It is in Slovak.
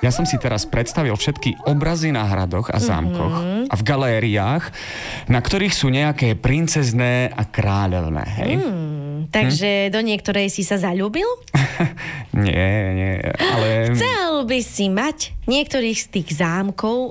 Ja som si teraz predstavil všetky obrazy na hradoch a zámkoch a v galériách, na ktorých sú nejaké princezné a kráľovné, hej? Takže do niektorej si sa zaľúbil? Nie, ale... Chcel by si mať niektorých z tých zámkov